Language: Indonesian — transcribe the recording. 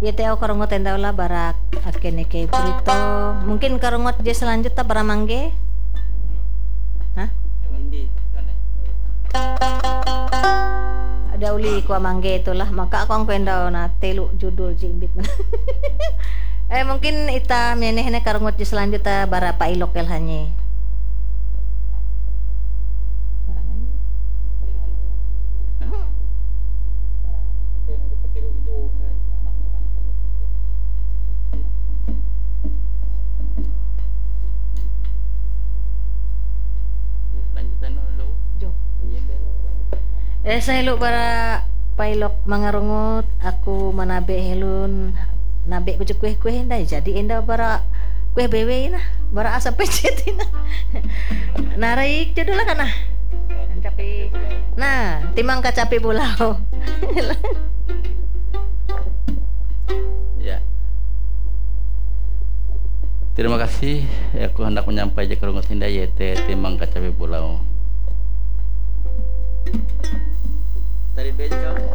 Yete karongot tenda lah barak akene ke prito. Mungkin karongot dia selanjutnya baramangge. Hah? Hindi. Ada uli ko mangge itulah maka ako ang kwenda na telu judul jimbit. Mungkin ita menehne karongot dia selanjutnya bara pailok elhanye. Saya lu para pailok mangarungut aku manabe helun nabe bujuk kue indah jadi indah bara kue bewe na bara asa pecet na narik judul lah kana capi nah timang kacapi pulau ya. Terima kasih. Aku hendak menyampaikan kerungut indah yaitu timang kacapi pulau. Tadi beja